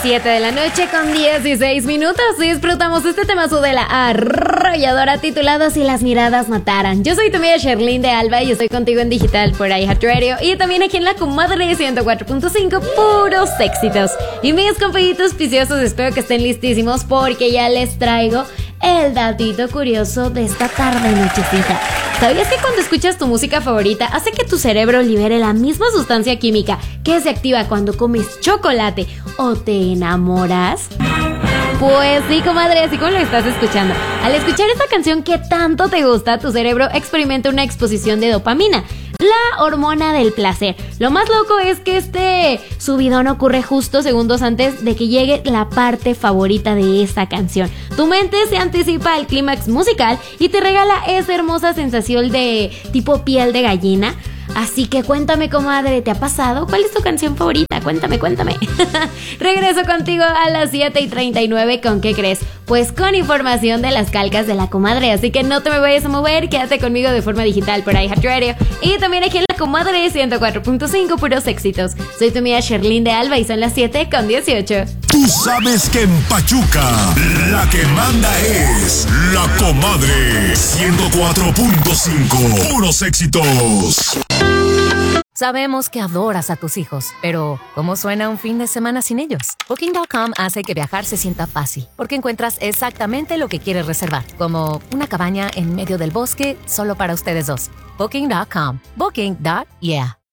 7 de la noche con 16 minutos y disfrutamos este temazo de la arrolladora titulado Si las miradas mataran. Yo soy tu amiga Sherlyn de Alba y estoy contigo en digital por iHeartRadio y también aquí en la comadre 104.5, puros éxitos. Y mis compañitos viciosos, espero que estén listísimos porque ya les traigo el datito curioso de esta tarde nochecita. ¿Sabías que cuando escuchas tu música favorita hace que tu cerebro libere la misma sustancia química que se activa cuando comes chocolate o te enamoras? Pues sí, comadre, así como lo estás escuchando. Al escuchar esta canción que tanto te gusta, tu cerebro experimenta una exposición de dopamina, la hormona del placer. Lo más loco es que este subidón ocurre justo segundos antes de que llegue la parte favorita de esta canción. Tu mente se anticipa al clímax musical y te regala esa hermosa sensación de tipo piel de gallina. Así que cuéntame, comadre, ¿te ha pasado? ¿Cuál es tu canción favorita? Cuéntame. Regreso contigo a las 7:39. ¿Con qué crees? Pues con información de las calcas de la comadre. Así que no te me vayas a mover, quédate conmigo de forma digital por iHeartRadio. Y también aquí en la comadre 104.5, puros éxitos. Soy tu amiga Sherlyn de Alba y son las 7:18. Tú sabes que en Pachuca la que manda es la comadre 104.5, puros éxitos. Sabemos que adoras a tus hijos, pero ¿cómo suena un fin de semana sin ellos? Booking.com hace que viajar se sienta fácil, porque encuentras exactamente lo que quieres reservar, como una cabaña en medio del bosque solo para ustedes dos. Booking.com. Booking.yeah.